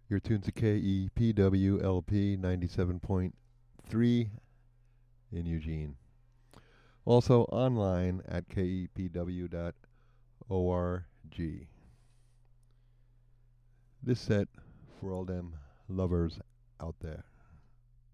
You're tuned to KEPWLP 97.3 in Eugene. Also online at kepw.org. This set for all them lovers out there.